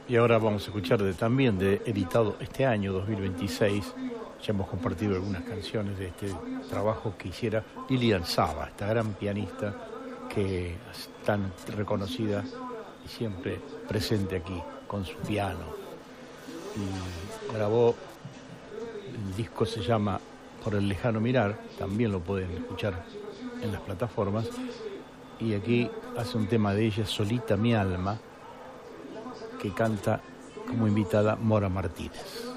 Y ahora vamos a escuchar también de editado este año, 2026. Ya hemos compartido algunas canciones de este trabajo que hiciera Lilian Saba, esta gran pianista que es tan reconocida y siempre presente aquí con su piano. Y grabó, el disco se llama Por el lejano mirar, también lo pueden escuchar en las plataformas. Y aquí hace un tema de ella, Solita mi alma, que canta como invitada Mora Martínez.